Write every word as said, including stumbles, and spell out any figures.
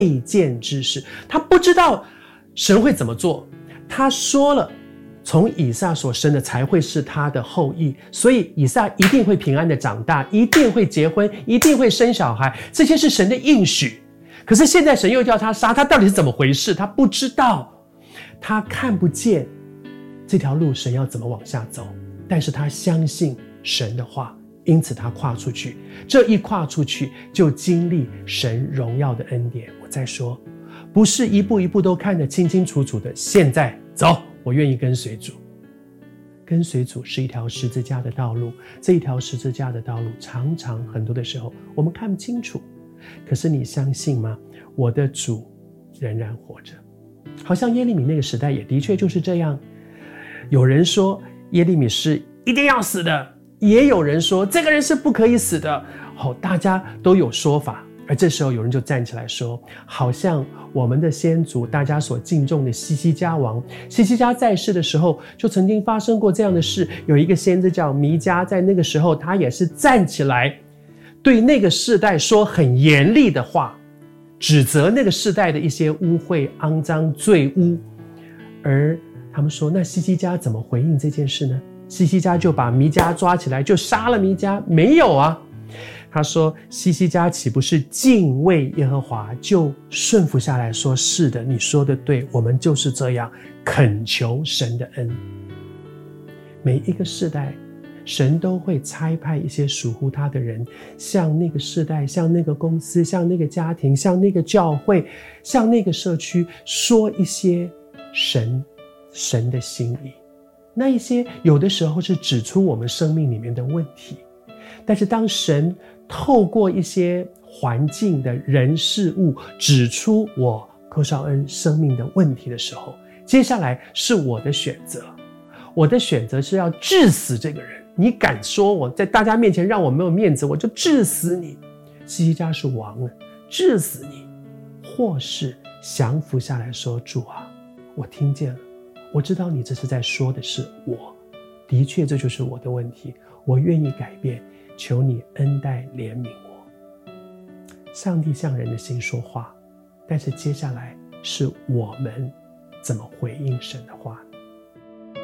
未见之事，他不知道神会怎么做。他说了，从以撒所生的才会是他的后裔，所以以撒一定会平安的长大，一定会结婚，一定会生小孩，这些是神的应许。可是现在神又叫他杀，他到底是怎么回事？他不知道，他看不见这条路神要怎么往下走，但是他相信神的话，因此他跨出去，这一跨出去就经历神荣耀的恩典。我再说，不是一步一步都看得清清楚楚的，现在走，我愿意跟随主。跟随主是一条十字架的道路，这一条十字架的道路常常很多的时候我们看不清楚，可是你相信吗？我的主仍然活着。好像耶利米那个时代也的确就是这样，有人说耶利米是一定要死的，也有人说这个人是不可以死的，哦，大家都有说法。而这时候有人就站起来说，好像我们的先祖大家所敬重的西西家王，西西家在世的时候就曾经发生过这样的事，有一个先知叫弥迦，在那个时候他也是站起来对那个世代说很严厉的话，指责那个世代的一些污秽、肮脏、罪污。而他们说，那西西家怎么回应这件事呢？西西家就把弥迦抓起来，就杀了弥迦？没有啊。他说，西西家岂不是敬畏耶和华，就顺服下来说，是的，你说的对，我们就是这样恳求神的恩。每一个世代神都会差派一些属乎他的人，向那个世代，向那个公司，向那个家庭，向那个教会，向那个社区说一些神神的心意。那一些有的时候是指出我们生命里面的问题，但是当神透过一些环境的人事物指出我柯绍恩生命的问题的时候，接下来是我的选择。我的选择是要治死这个人，你敢说我在大家面前让我没有面子，我就治死你。西西家是王，治死你，或是降服下来说，主啊，我听见了，我知道你这是在说的是我，的确这就是我的问题，我愿意改变，求你恩待怜悯我。上帝向人的心说话，但是接下来是我们怎么回应神的话。